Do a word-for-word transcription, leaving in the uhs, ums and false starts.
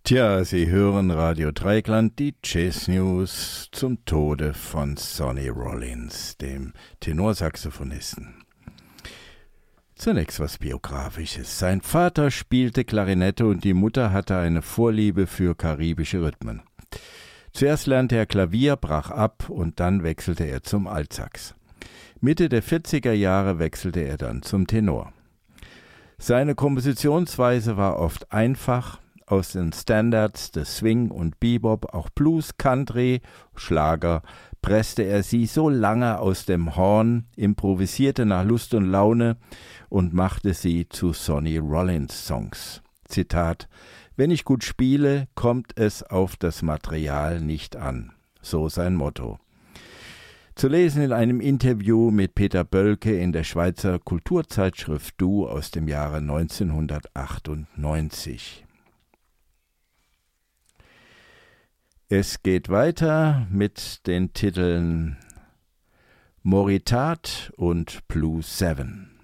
Tja, Sie hören Radio Dreieckland, die Jazz News zum Tode von Sonny Rollins, dem Tenorsaxophonisten. Zunächst was Biografisches. Sein Vater spielte Klarinette und die Mutter hatte eine Vorliebe für karibische Rhythmen. Zuerst lernte er Klavier, brach ab und dann wechselte er zum Altsax. Mitte der vierziger Jahre wechselte er dann zum Tenor. Seine Kompositionsweise war oft einfach. Aus den Standards des Swing und Bebop, auch Blues, Country, Schlager, presste er sie so lange aus dem Horn, improvisierte nach Lust und Laune und machte sie zu Sonny Rollins Songs. Zitat: »Wenn ich gut spiele, kommt es auf das Material nicht an.« So sein Motto. Zu lesen in einem Interview mit Peter Bölke in der Schweizer Kulturzeitschrift Du aus dem Jahre neunzehnhundertachtundneunzig. Es geht weiter mit den Titeln Moritat und Blue Seven.